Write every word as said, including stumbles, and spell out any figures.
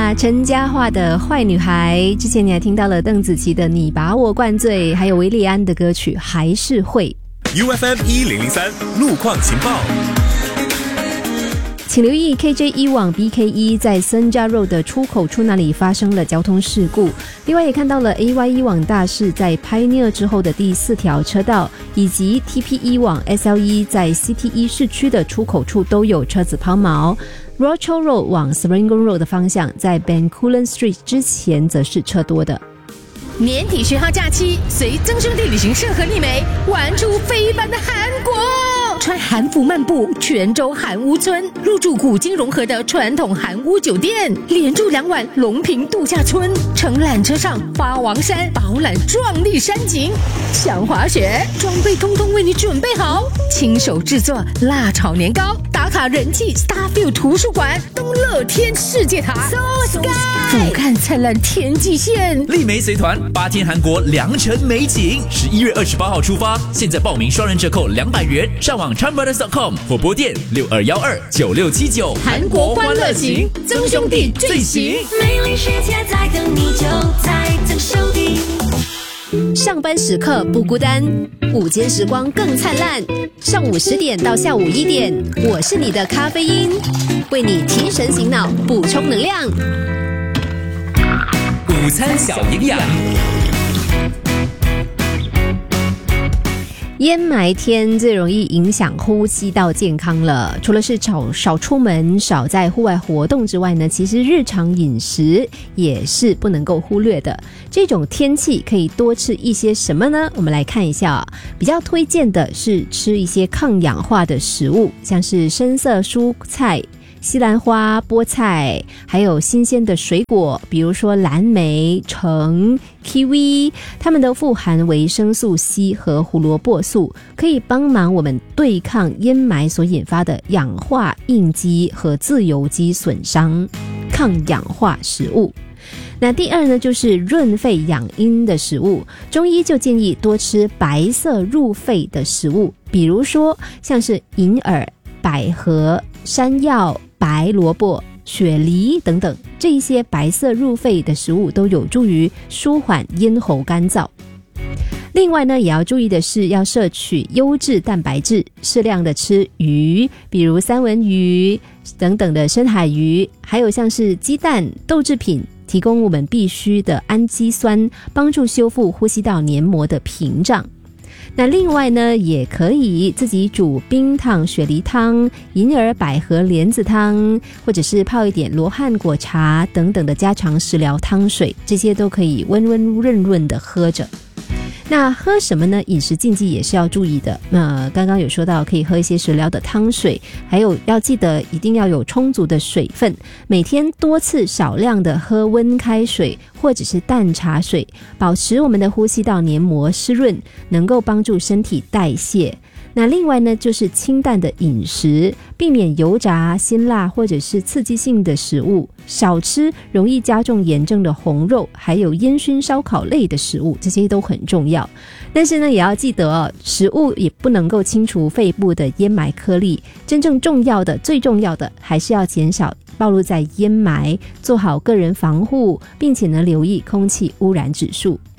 啊，陈嘉桦的坏女孩，之前你还听到了邓紫棋的你把我灌醉，还有维利安的歌曲还是会。 U F M 一零零三路况情报， 请留意 K J 一往 B K 一 在森加 Road 的出口处那里发生了交通事故。另外也看到了 A Y 一往大势在 Pioneer 之后的第四条车道，以及 T P 一往 S L 一 在 C T 一 市区的出口处都有车子抛锚。Rochor Road 往 Serangoon Road 的方向，在 Bencoolen Street 之前则是车多的。 年底学号假期，随曾兄弟旅行社和丽梅玩出非凡的韩国。穿韩服漫步泉州韩屋村，入住古今融合的传统韩屋酒店，连住两晚龙平度假村，乘缆车上花王山饱览壮丽山景。想滑雪，装备通通为你准备好，亲手制作辣炒年糕，打卡人气 Starfield 图书馆、东乐天世界塔， So Sky 俯瞰灿烂天际线。 丽梅随团八天韩国良辰美景，十一月二十八号出发，现在报名双人折扣两百元，上网 charm brothers dot com 或拨电六二一二九六七九。 韩国欢乐行，曾兄弟最行。 美丽世界在等你，就在曾兄弟。 上班时刻不孤单，午间时光更灿烂。上午十点到下午一点，我是你的咖啡因，为你提神醒脑，补充能量。 午餐小营养。 烟霾天最容易影响呼吸道健康了，除了是少少出门、少在户外活动之外呢，其实日常饮食也是不能够忽略的。这种天气可以多吃一些什么呢？我们来看一下啊，比较推荐的是吃一些抗氧化的食物，像是深色蔬菜、西兰花、菠菜，还有新鲜的水果，比如说蓝莓、橙、kiwi， 它们都富含维生素 C 和胡萝卜素，可以帮忙我们对抗烟霾所引发的氧化应激和自由基损伤。抗氧化食物。那第二呢，就是润肺养阴的食物，中医就建议多吃白色入肺的食物，比如说像是银耳、百合、山药、白萝卜、雪梨等等，这一些白色入肺的食物都有助于舒缓咽喉干燥。另外呢，也要注意的是要摄取优质蛋白质，适量的吃鱼，比如三文鱼等等的深海鱼，还有像是鸡蛋、豆制品，提供我们必需的氨基酸，帮助修复呼吸道黏膜的屏障。那另外呢，也可以自己煮冰糖雪梨汤、银耳百合莲子汤，或者是泡一点罗汉果茶等等的家常食疗汤水，这些都可以温温润润的喝着。那喝什么呢？饮食禁忌也是要注意的。那刚刚有说到可以喝一些食疗的汤水，还有要记得一定要有充足的水分，每天多次少量的喝温开水或者是淡茶水，保持我们的呼吸道黏膜湿润，能够帮助身体代谢。那另外呢，就是清淡的饮食，避免油炸、辛辣或者是刺激性的食物，少吃容易加重炎症的红肉，还有烟熏烧烤类的食物，这些都很重要。但是呢，也要记得哦，食物也不能够清除肺部的烟霾颗粒，真正重要的、最重要的还是要减少暴露在烟霾，做好个人防护，并且呢留意空气污染指数。